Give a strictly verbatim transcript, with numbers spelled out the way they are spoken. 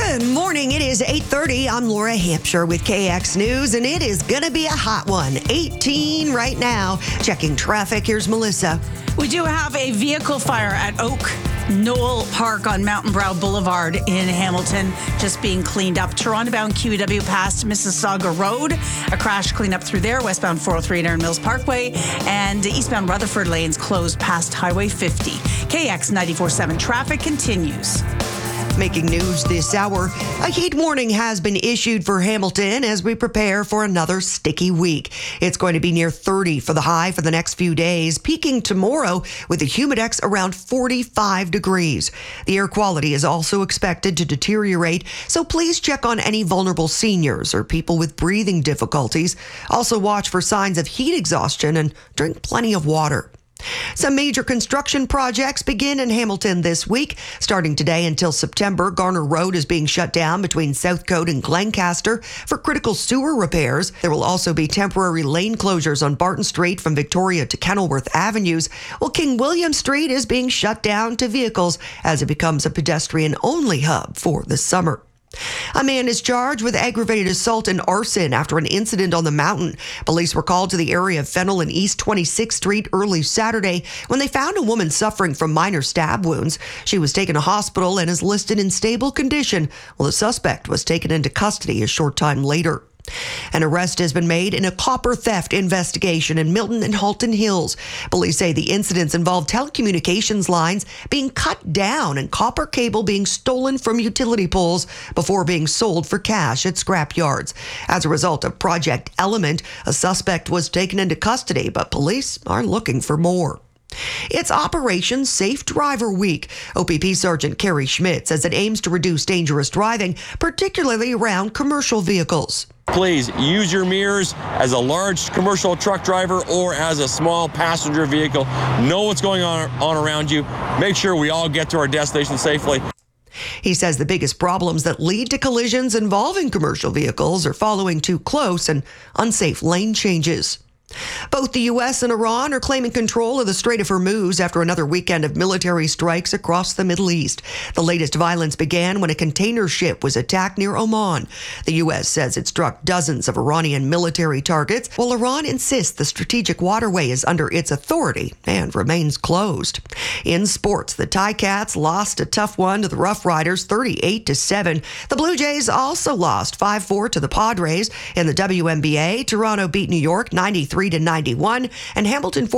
Good morning. It is eight thirty. I'm Laura Hampshire with K X News, and it is going to be a hot one. eighteen right now. Checking traffic. Here's Melissa. We do have a vehicle fire at Oak Knoll Park on Mountain Brow Boulevard in Hamilton, just being cleaned up. Toronto-bound Q E W past Mississauga Road. A crash cleanup through there. Westbound four oh three at Erin Mills Parkway. And eastbound Rutherford lanes closed past Highway fifty. K X ninety-four seven traffic continues. Making news this hour, a heat warning has been issued for Hamilton as we prepare for another sticky week. It's going to be near thirty for the high for the next few days, peaking tomorrow with the humidex around forty-five degrees. The air quality is also expected to deteriorate, so please check on any vulnerable seniors or people with breathing difficulties. Also watch for signs of heat exhaustion and drink plenty of water. Some major construction projects begin in Hamilton this week. Starting today until September, Garner Road is being shut down between Southcote and Glencaster for critical sewer repairs. There will also be temporary lane closures on Barton Street from Victoria to Kenilworth Avenues, while King William Street is being shut down to vehicles as it becomes a pedestrian-only hub for the summer. A man is charged with aggravated assault and arson after an incident on the mountain. Police were called to the area of Fennel and East twenty-sixth Street early Saturday when they found a woman suffering from minor stab wounds. She was taken to hospital and is listed in stable condition, while the suspect was taken into custody a short time later. An arrest has been made in a copper theft investigation in Milton and Halton Hills. Police say the incidents involved telecommunications lines being cut down and copper cable being stolen from utility poles before being sold for cash at scrap yards. As a result of Project Element, a suspect was taken into custody, but police are looking for more. It's Operation Safe Driver Week. O P P Sergeant Carrie Schmidt says it aims to reduce dangerous driving, particularly around commercial vehicles. Please use your mirrors as a large commercial truck driver or as a small passenger vehicle. Know what's going on, on around you. Make sure we all get to our destination safely. He says the biggest problems that lead to collisions involving commercial vehicles are following too close and unsafe lane changes. Both the U S and Iran are claiming control of the Strait of Hormuz after another weekend of military strikes across the Middle East. The latest violence began when a container ship was attacked near Oman. The U S says it struck dozens of Iranian military targets, while Iran insists the strategic waterway is under its authority and remains closed. In sports, the Ticats lost a tough one to the Rough Riders thirty-eight to seven. The Blue Jays also lost five four to the Padres. In the W N B A, Toronto beat New York ninety-three to ninety-one, and Hamilton